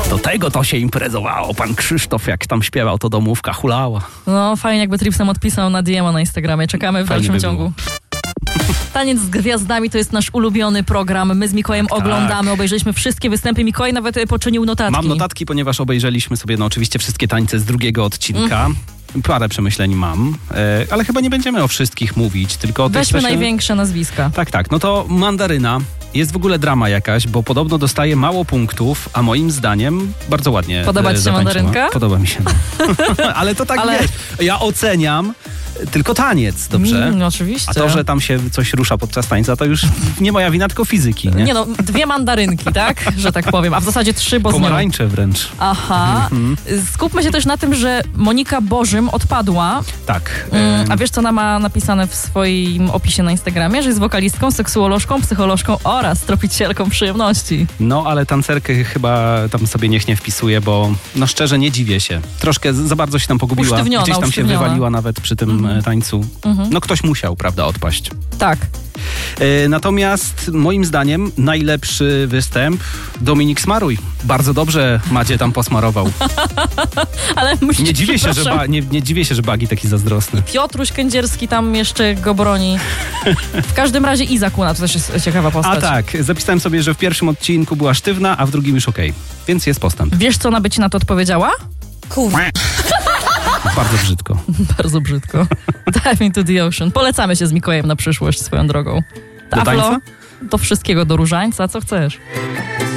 Do tego to się imprezowało. Pan Krzysztof, jak tam śpiewał, to domówka hulała. No fajnie, jakby Tripsem odpisał na DM na Instagramie. Czekamy w dalszym ciągu. Taniec z gwiazdami to jest nasz ulubiony program. My z Mikołajem oglądamy, obejrzeliśmy wszystkie występy. Mikołaj nawet poczynił notatki. Mam notatki, ponieważ obejrzeliśmy sobie oczywiście wszystkie tańce z drugiego odcinka. Parę przemyśleń mam, ale chyba nie będziemy o wszystkich mówić, tylko o tych Weźmy największe nazwiska. Tak. No to Mandaryna. Jest w ogóle drama jakaś, bo podobno dostaje mało punktów, a moim zdaniem bardzo ładnie Podoba ci się Mandarynka? Podoba mi się. Ale to tak wiesz, ja oceniam tylko taniec, dobrze? Oczywiście. A to, że tam się coś rusza podczas tańca, to już nie moja wina, tylko fizyki, nie? Nie no, 2 mandarynki, tak? Że tak powiem, a w zasadzie 3, bo pomarańcze wręcz. Aha. Skupmy się też na tym, że Monika Bożym odpadła. Tak. A wiesz, co ona ma napisane w swoim opisie na Instagramie? Że jest wokalistką, seksuolożką, psycholożką oraz tropicielką przyjemności. No, ale tancerkę chyba tam sobie niech nie wpisuje, bo no szczerze nie dziwię się. Troszkę za bardzo się tam pogubiła. Gdzieś tam się wywaliła nawet przy tym tańcu. No ktoś musiał, prawda, odpaść. Tak. Natomiast moim zdaniem najlepszy występ Dominik Smaruj. Bardzo dobrze Macie tam posmarował. Ale nie dziwię się, że Bagi taki zazdrosny. Piotruś Kędzierski tam jeszcze go broni. W każdym razie Iza Kuna to też jest ciekawa postać. A tak, zapisałem sobie, że w pierwszym odcinku była sztywna, a w drugim już okej. Więc jest postęp. Wiesz, co ona by ci na to odpowiedziała? Bardzo brzydko. Bardzo brzydko. Dive into the ocean. Polecamy się z Mikołajem na przyszłość swoją drogą. Do tańca? Do wszystkiego, do różańca, co chcesz.